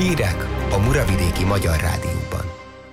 Hírek a Muravidéki Magyar Rádióban.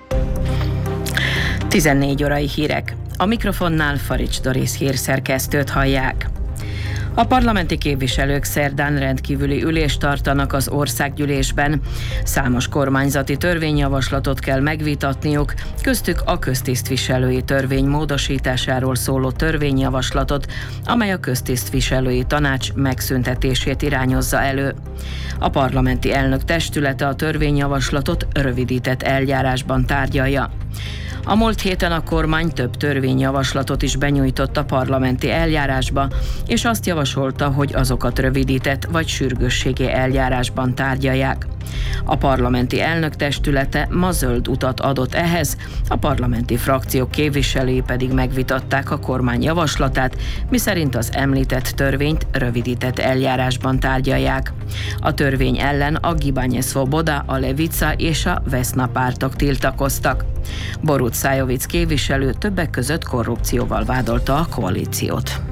14 órai hírek. A mikrofonnál Farics Doris hírszerkesztőt hallják. A parlamenti képviselők szerdán rendkívüli ülést tartanak az országgyűlésben. Számos kormányzati törvényjavaslatot kell megvitatniuk, köztük a köztisztviselői törvény módosításáról szóló törvényjavaslatot, amely a köztisztviselői tanács megszüntetését irányozza elő. A parlamenti elnök testülete a törvényjavaslatot rövidített eljárásban tárgyalja. A múlt héten a kormány több törvényjavaslatot is benyújtott a parlamenti eljárásba, és azt javasolta, hogy azokat rövidített vagy sürgősségi eljárásban tárgyalják. A parlamenti elnök testülete ma zöld utat adott ehhez, a parlamenti frakciók képviselői pedig megvitatták a kormány javaslatát, miszerint az említett törvényt rövidített eljárásban tárgyalják. A törvény ellen a Gibanje Svoboda, a Levica és a Vesna pártok tiltakoztak. Borut Szájovic képviselő többek között korrupcióval vádolta a koalíciót.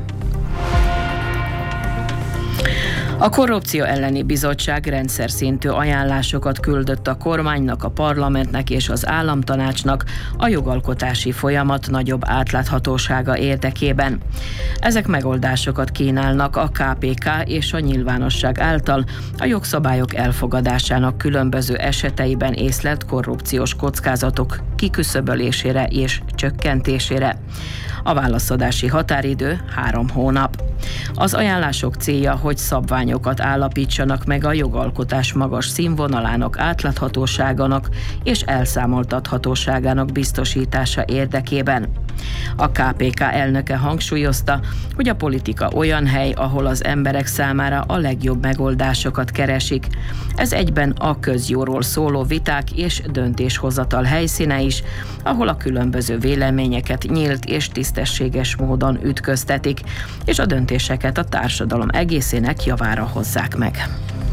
A Korrupció elleni bizottság rendszer szintű ajánlásokat küldött a kormánynak, a parlamentnek és az államtanácsnak a jogalkotási folyamat nagyobb átláthatósága érdekében. Ezek megoldásokat kínálnak a KPK és a nyilvánosság által a jogszabályok elfogadásának különböző eseteiben észlelt korrupciós kockázatok kiküszöbölésére és csökkentésére. A válaszadási határidő 3 hónap. Az ajánlások célja, hogy szabványokat állapítsanak meg a jogalkotás magas színvonalának, átláthatóságának és elszámoltathatóságának biztosítása érdekében. A KPK elnöke hangsúlyozta, hogy a politika olyan hely, ahol az emberek számára a legjobb megoldásokat keresik. Ez egyben a közjóról szóló viták és döntéshozatal helyszíne is, ahol a különböző véleményeket nyílt és tisztességes módon ütköztetik, és a döntéseket a társadalom egészének javára hozzák meg.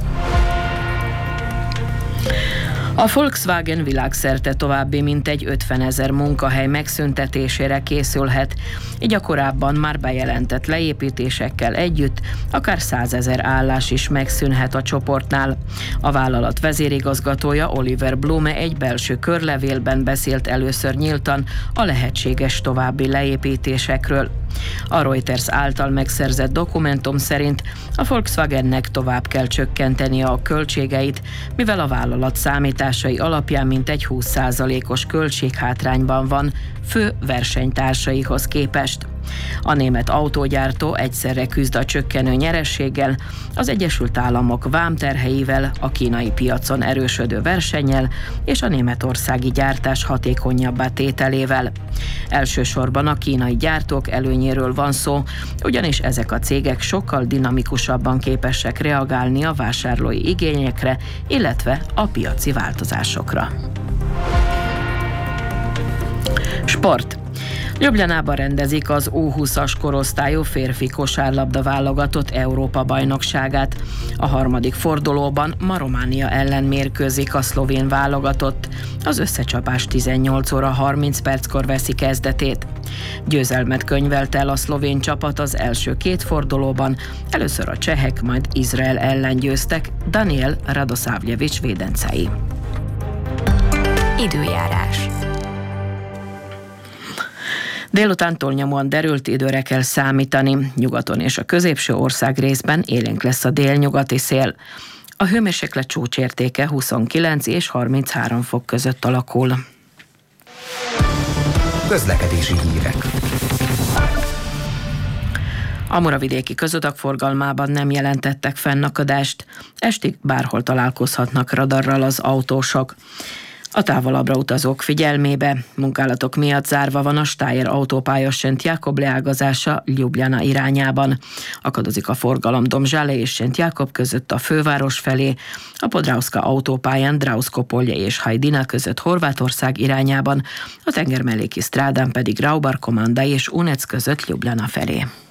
A Volkswagen világszerte további mintegy 50 000 munkahely megszüntetésére készülhet, így a korábban már bejelentett leépítésekkel együtt akár 100 000 állás is megszűnhet a csoportnál. A vállalat vezérigazgatója Oliver Blume egy belső körlevélben beszélt először nyíltan a lehetséges további leépítésekről. A Reuters által megszerzett dokumentum szerint a Volkswagennek tovább kell csökkentenie a költségeit, mivel a vállalat számításai alapján mintegy 20%-os költséghátrányban van fő versenytársaihoz képest. A német autógyártó egyszerre küzd a csökkenő nyerességgel, az Egyesült Államok vámterheivel, a kínai piacon erősödő versennyel és a németországi gyártás hatékonyabbá tételével. Elsősorban a kínai gyártók előnyéről van szó, ugyanis ezek a cégek sokkal dinamikusabban képesek reagálni a vásárlói igényekre, illetve a piaci változásokra. Sport. Ljubljanában rendezik az U20-as korosztályú férfi kosárlabda válogatott Európa-bajnokságát. A harmadik fordulóban ma Románia ellen mérkőzik a szlovén válogatott. Az összecsapás 18 óra 30 perckor veszi kezdetét. Győzelmet könyvelt el a szlovén csapat az első 2 fordulóban, először a csehek, majd Izrael ellen győztek Daniel Radosavljevic védencei. Időjárás. Délutántól nyomóan derült időre kell számítani. Nyugaton és a középső ország részben élénk lesz a délnyugati szél. A hőmérséklet csúcsértéke 29 és 33 fok között alakul. Közlekedési hírek. A muravidéki közutak forgalmában nem jelentettek fennakadást. Estig bárhol találkozhatnak radarral az autósok. A távolabbra utazók figyelmébe munkálatok miatt zárva van a Steyr autópálya Szent Jákob leágazása Ljubljana irányában. Akadozik a forgalom Domžale és Szent Jákob között a főváros felé, a Podravska autópályán Drauskopolje és Hajdina között Horvátország irányában, a tengermelléki strádán pedig Raubar Komanda és Unec között Ljubljana felé.